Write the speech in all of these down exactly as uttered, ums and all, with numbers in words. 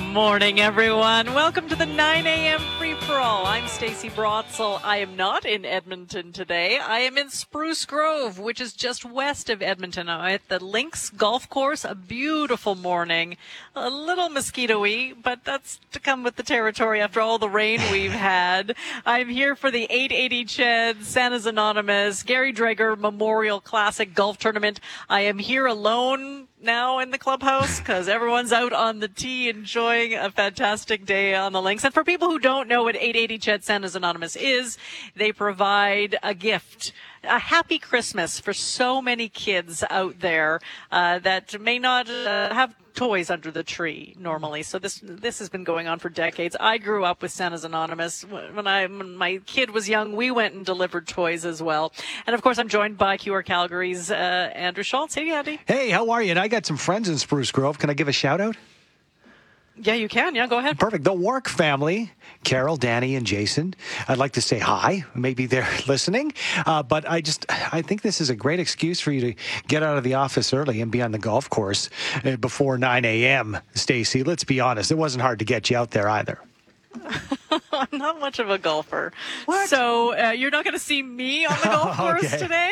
morning, everyone. Welcome to the nine a.m. free-for-all. I'm Stacey Brotzel. I am not in Edmonton today. I am in Spruce Grove, which is just west of Edmonton. I'm at the Links Golf Course. A beautiful morning. A little mosquito-y, but that's to come with the territory after all the rain we've had. I'm here for the eight eighty C H E D, Santa's Anonymous, Gary Dreger Memorial Classic Golf Tournament. I am here alone now in the clubhouse because everyone's out on the tee enjoying a fantastic day on the links. And for people who don't know what eight eighty C H E D Santa's Anonymous is, they provide a gift, a happy Christmas for so many kids out there uh, that may not uh, have toys under the tree normally. So this this has been going on for decades. I grew up with Santa's Anonymous. When I when my kid was young, we went and delivered toys as well. And of course, I'm joined by Q R Calgary's uh, Andrew Schultz. Hey, Andy. Hey, how are you? And I got some friends in Spruce Grove. Can I give a shout out? Yeah, you can. Yeah, go ahead. Perfect. The Wark family, Carol, Danny, and Jason. I'd like to say hi. Maybe they're listening. Uh, but I just, I think this is a great excuse for you to get out of the office early and be on the golf course uh, before nine a.m., Stacey. Let's be honest. It wasn't hard to get you out there either. I'm not much of a golfer. What? So uh, you're not going to see me on the golf course Okay. today.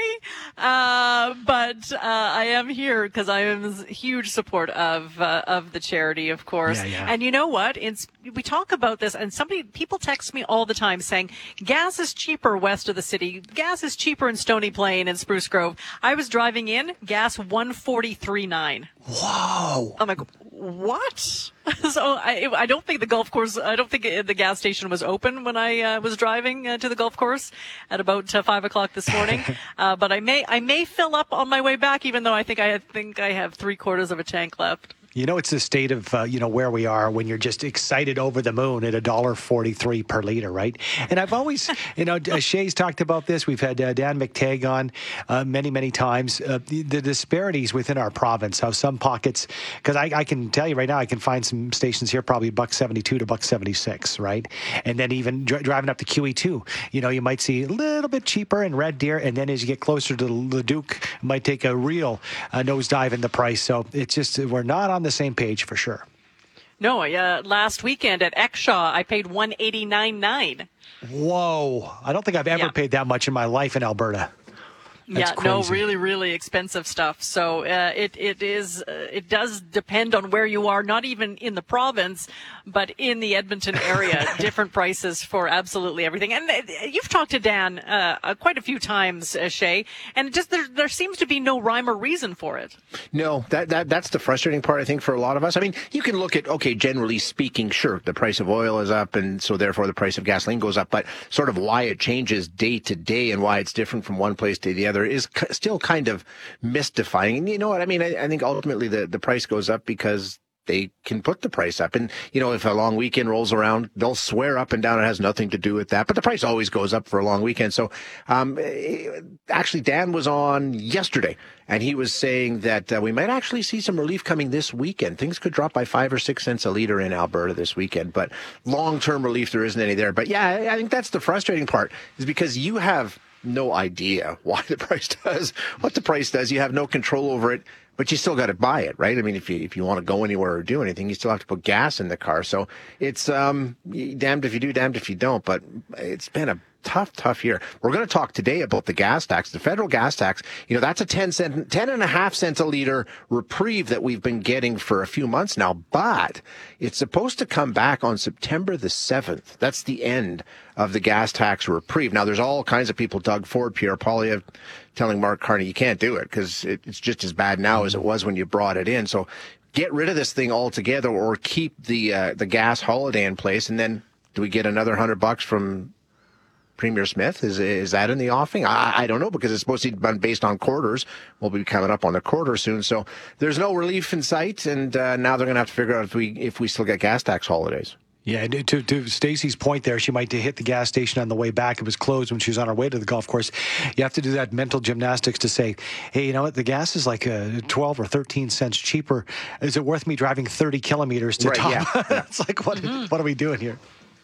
Uh, but uh, I am here because I am a huge support of uh, of the charity, of course. Yeah, yeah. And you know what? It's, we talk about this, and somebody people text me all the time saying gas is cheaper west of the city. Gas is cheaper in Stony Plain and Spruce Grove. I was driving in, gas one forty-three nine. Whoa. I'm like, what? So I, I don't think the golf course, I don't think the gas station was open when I uh, was driving uh, to the golf course at about uh, five o'clock this morning. uh, but I may, I may fill up on my way back, even though I think I think I have three quarters of a tank left. You know, it's the state of, uh, you know, where we are when you're just excited over the moon at one dollar forty-three per liter, right? And I've always, you know, uh, Shay's talked about this. We've had uh, Dan McTagg on uh, many, many times. Uh, the, the disparities within our province, how some pockets, because I, I can tell you right now, I can find some stations here probably buck seventy-two to buck seventy-six, right? And then even dri- driving up to Q E two, you know, you might see a little bit cheaper in Red Deer. And then as you get closer to Leduc, it might take a real uh, nosedive in the price. So it's just, we're not on the same page for sure. No, uh, last weekend at Exshaw, I paid one eighty-nine nine. Whoa. I don't think I've ever Yeah. paid that much in my life in Alberta. That's yeah, no, crazy. really, really expensive stuff. So uh, it it is uh, it does depend on where you are, not even in the province, but in the Edmonton area. Different prices for absolutely everything. And uh, you've talked to Dan uh, uh, quite a few times, uh, Shay, and just there there seems to be no rhyme or reason for it. No, that, that that's the frustrating part, I think, for a lot of us. I mean, you can look at, okay, generally speaking, sure, the price of oil is up, and so therefore the price of gasoline goes up, but sort of why it changes day to day and why it's different from one place to the other is c- still kind of mystifying. And you know what I mean? I, I think ultimately the, the price goes up because they can put the price up. And, you know, if a long weekend rolls around, they'll swear up and down it has nothing to do with that. But the price always goes up for a long weekend. So, um, actually, Dan was on yesterday, and he was saying that uh, we might actually see some relief coming this weekend. Things could drop by five or six cents a liter in Alberta this weekend. But long-term relief, there isn't any there. But, yeah, I, I think that's the frustrating part, is because you have no idea why the price does what the price does. You have no control over it, but you still got to buy it, right? I mean, if you if you want to go anywhere or do anything, you still have to put gas in the car. So it's um damned if you do, damned if you don't. But it's been a tough, tough year. We're going to talk today about the gas tax, the federal gas tax. You know, that's a ten cent, ten and a half cents a liter reprieve that we've been getting for a few months now. But it's supposed to come back on September the seventh. That's the end of the gas tax reprieve. Now, there's all kinds of people, Doug Ford, Pierre Poilievre, telling Mark Carney, you can't do it because it, it's just as bad now as it was when you brought it in. So get rid of this thing altogether or keep the uh, the gas holiday in place. And then do we get another hundred bucks from Premier Smith? Is is that in the offing? I, I don't know, because it's supposed to be based on quarters. We'll be coming up on the quarter soon. So there's no relief in sight. And uh, now they're going to have to figure out if we if we still get gas tax holidays. Yeah, to to Stacey's point there, she might hit the gas station on the way back. It was closed when she was on her way to the golf course. You have to do that mental gymnastics to say, hey, you know what? The gas is like uh, twelve or thirteen cents cheaper. Is it worth me driving thirty kilometers to right, top? Yeah, yeah. It's like, what Mm-hmm. what are we doing here?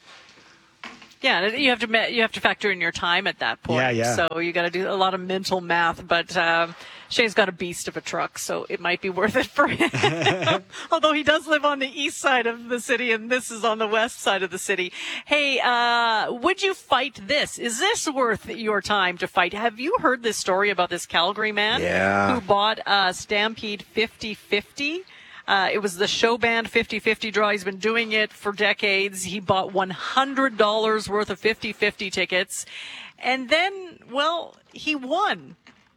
Yeah, you have to you have to factor in your time at that point. Yeah, yeah. So you got to do a lot of mental math. But uh, Shay's got a beast of a truck, so it might be worth it for him. Although he does live on the east side of the city, and this is on the west side of the city. Hey, uh, would you fight this? Is this worth your time to fight? Have you heard this story about this Calgary man Yeah. who bought a Stampede fifty fifty? Uh, it was the show band fifty fifty draw. He's been doing it for decades. He bought one hundred dollars worth of fifty fifty tickets. And then, well, he won.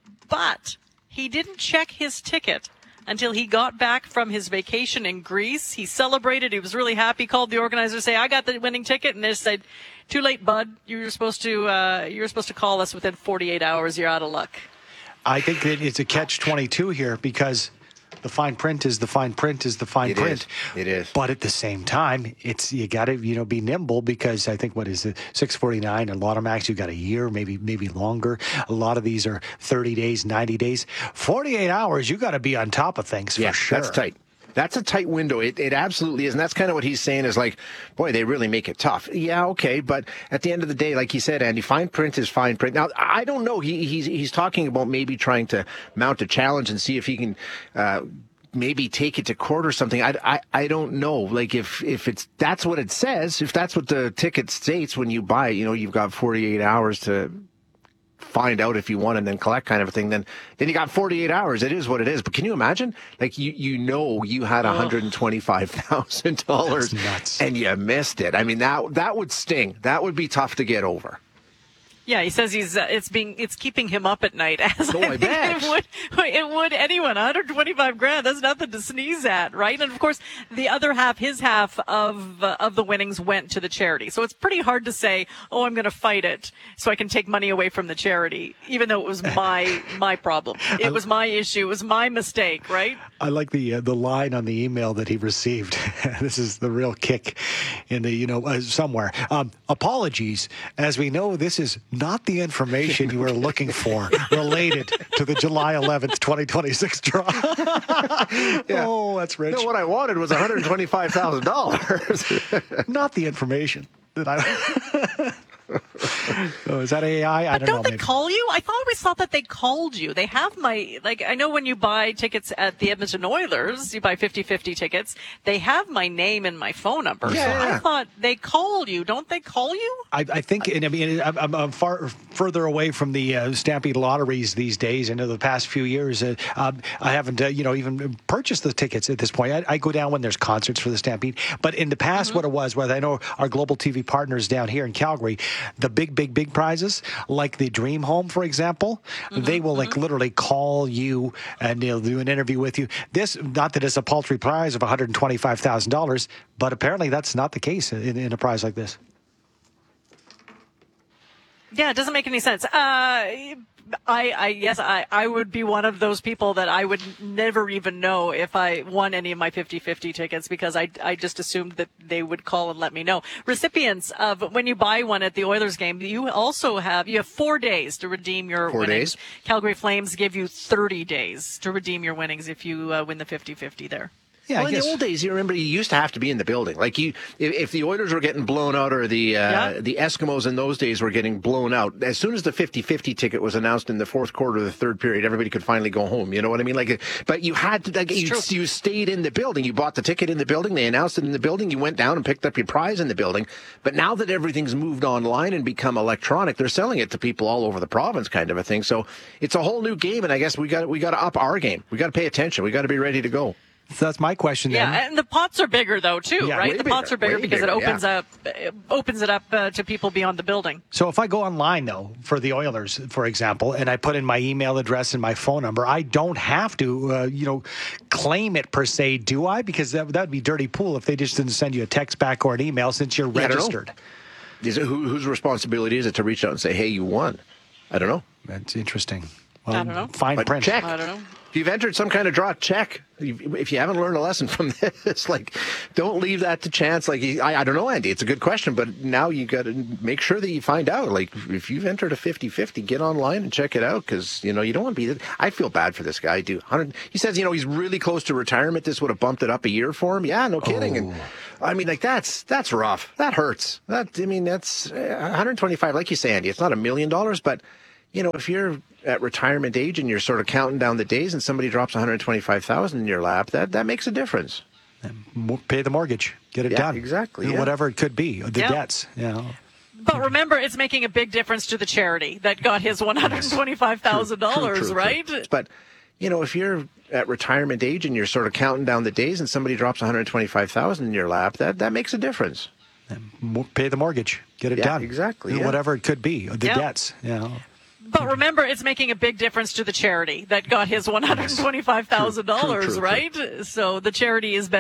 But he didn't check his ticket until he got back from his vacation in Greece. He celebrated. He was really happy. Called the organizer to say, I got the winning ticket. And they said, too late, bud. You were supposed to, uh, you were supposed to call us within forty-eight hours. You're out of luck. I think that it's a catch twenty-two here because the fine print is the fine print is the fine It print. is. It is. But at the same time, it's you got to you know be nimble because I think what is it six forty-nine and Lotomax you got a year, maybe maybe longer. A lot of these are thirty days, ninety days, forty-eight hours. You got to be on top of things Yeah, for sure. that's tight. That's a tight window. It, it absolutely is. And that's kind of what he's saying is like, boy, they really make it tough. Yeah, okay. But at the end of the day, like he said, Andy, fine print is fine print. Now, I don't know. He, he's, he's talking about maybe trying to mount a challenge and see if he can, uh, maybe take it to court or something. I, I, I don't know. Like if, if it's, that's what it says, if that's what the ticket states when you buy, you know, you've got forty-eight hours to find out if you won and then collect kind of a thing, then then you got forty-eight hours. It is what it is. But can you imagine? Like you you know you had one hundred twenty-five thousand dollars and you missed it. I mean that that would sting. That would be tough to get over. Yeah, he says he's uh, it's being it's keeping him up at night. As Oh, I, I think bet. it would it would anyone. one hundred twenty-five grand. That's nothing to sneeze at, right? And of course, the other half, his half of uh, of the winnings went to the charity. So it's pretty hard to say, "Oh, I'm going to fight it so I can take money away from the charity," even though it was my my problem. It was my issue. It was my mistake, right? I like the uh, the line on the email that he received. This is the real kick in the, you know, uh, somewhere. Um, apologies. As we know, this is not the information you were looking for related to the July eleventh, twenty twenty-six draw. Yeah. Oh, that's rich. No, what I wanted was one hundred twenty-five thousand dollars. Not the information that I... Oh, is that A I? I But don't, don't know. they maybe. call you? I thought I always thought that they called you. They have my, like, I know when you buy tickets at the Edmonton Oilers, you buy fifty fifty tickets, they have my name and my phone number. Yeah, so yeah. I thought they call you. Don't they call you? I, I think, and I mean, I'm, I'm- I'm far further away from the uh, Stampede lotteries these days. And in the past few years, uh, um, I haven't, uh, you know, even purchased the tickets at this point. I, I go down when there's concerts for the Stampede. But in the past, Mm-hmm. what it was, where I know our global T V partners down here in Calgary, the big, big, big prizes, like the Dream Home, for example, Mm-hmm, they will like literally call you and they'll do an interview with you. This, not that it's a paltry prize of one hundred twenty-five thousand dollars, but apparently that's not the case in, in a prize like this. Yeah, it doesn't make any sense. Uh, I, I, yes, I, I would be one of those people that I would never even know if I won any of my fifty fifty tickets because I, I just assumed that they would call and let me know. Recipients of, when you buy one at the Oilers game, you also have, you have four days to redeem your Four winnings. days? Calgary Flames give you thirty days to redeem your winnings if you uh, win the fifty fifty there. Yeah, well, I in guess. the old days, you remember you used to have to be in the building. Like you, if, if the Oilers were getting blown out, or the uh, Yeah. the Eskimos in those days were getting blown out, as soon as the fifty fifty ticket was announced in the fourth quarter of the third period, everybody could finally go home. You know what I mean? Like, but you had to, like, you, true. you stayed in the building. You bought the ticket in the building. They announced it in the building. You went down and picked up your prize in the building. But now that everything's moved online and become electronic, they're selling it to people all over the province, kind of a thing. So it's a whole new game, and I guess we got we got to up our game. We got to pay attention. We got to be ready to go. So that's my question then. Yeah, and the pots are bigger though too, Yeah, right? way The pots bigger, are bigger way because bigger, it opens yeah. up, it opens it up uh, to people beyond the building. So if I go online, though, for the Oilers, for example, and I put in my email address and my phone number, I don't have to, uh, you know, claim it per se, do I? Because that that would be dirty pool if they just didn't send you a text back or an email since you're Yeah, I don't know. registered. Is it, who, whose responsibility is it to reach out and say, hey, you won? I don't know. That's interesting. Well, I don't know. Fine But print. check. I don't know. If you've entered some kind of draw, check. If you haven't learned a lesson from this, like, don't leave that to chance. Like, I, I don't know, Andy. It's a good question, but now you got to make sure that you find out. Like, if you've entered a fifty fifty, get online and check it out because, you know, you don't want to be. I feel bad for this guy, I do. one hundred He says, you know, he's really close to retirement. This would have bumped it up a year for him. Yeah, no kidding. And I mean, like, that's that's rough. That hurts. That I mean, that's uh, one hundred twenty-five. Like you say, Andy, it's not a million dollars, but you know, if you're at retirement age and you're sort of counting down the days and somebody drops one hundred twenty-five thousand in your lap, that, that makes a difference. Pay the mortgage, get it Yeah, done. exactly, You know, yeah. Whatever it could be, the Yeah. debts. You know. But remember, it's making a big difference to the charity that got his one hundred twenty-five thousand True, dollars, true, true. right? But, you know, if you're at retirement age and you're sort of counting down the days and somebody drops one hundred twenty-five thousand in your lap, that, that makes a difference. Pay the mortgage, get it Yeah, done. exactly, You know, yeah. Whatever it could be, the Yeah. debts. You know. But remember, it's making a big difference to the charity that got his one hundred twenty-five thousand dollars, True, true, true, right? So the charity is